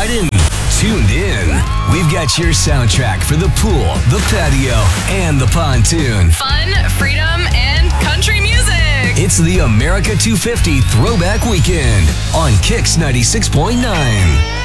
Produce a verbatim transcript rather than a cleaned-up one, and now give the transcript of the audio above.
riding, tuned in. We've got your soundtrack for the pool, the patio, and the pontoon. Fun, freedom, and country music. It's the America two fifty Throwback Weekend on Kicks ninety-six point nine.